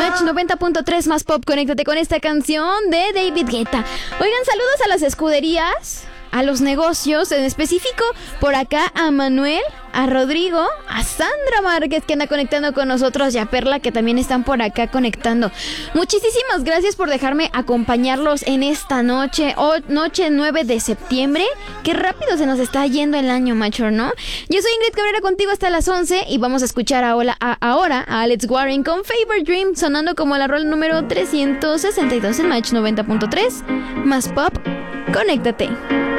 Match 90.3 más pop. Conéctate con esta canción de David Guetta. Oigan, saludos a las escuderías, a los negocios, en específico por acá a Manuel, a Rodrigo, a Sandra Márquez que anda conectando con nosotros y a Perla que también están por acá conectando. Muchísimas gracias por dejarme acompañarlos en esta noche, noche 9 de septiembre. Qué rápido se nos está yendo el año, macho, ¿no? Yo soy Ingrid Cabrera contigo hasta las 11 y vamos a escuchar ahora a Alex Warren con Favorite Dream sonando como la rola número 362 en Match 90.3 más pop. Conéctate.